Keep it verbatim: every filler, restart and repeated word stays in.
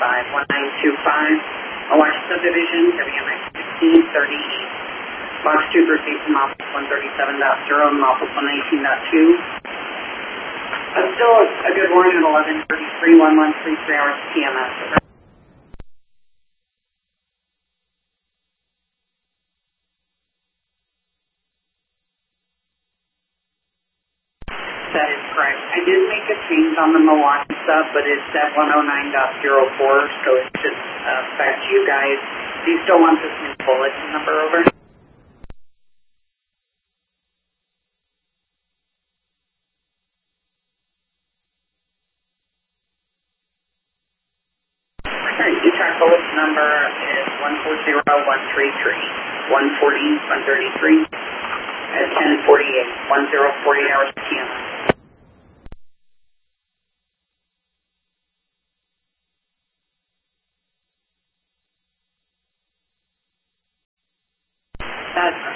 five one nine two five, Awash Subdivision, W M X sixteen thirty East. Box two for station Moffice one thirty-seven point zero and Moffice one nineteen point two. Uh, still a, a good warning at eleven thirty-three, one one three three hours P M S. That is correct. I did make a change on the Milwaukee sub, but it's at one oh nine point oh four, so it should uh, affect you guys. Do you still want this new bulletin number over? Alright, the track bulletin number is one four zero one three three, one forty, one thirty-three, at ten forty-eight, one zero forty hours P M. That's